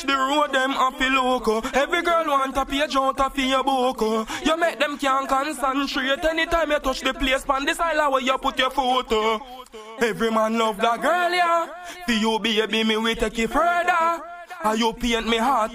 The road them happy loco. Every girl want a page out of your book. You make them can't concentrate. Anytime you touch the place on this island where you put your photo. Every man love that girl, yeah. For you baby me we take it further. And you paint me heart